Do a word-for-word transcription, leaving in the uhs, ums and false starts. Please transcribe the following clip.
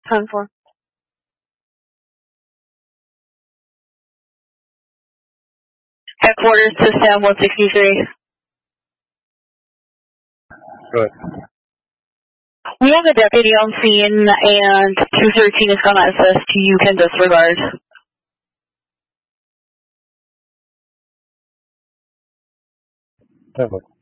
ten four. Headquarters to Sam one sixty-three. Good. We have a deputy on scene, and two thirteen is going to assist. You can disregard. Never.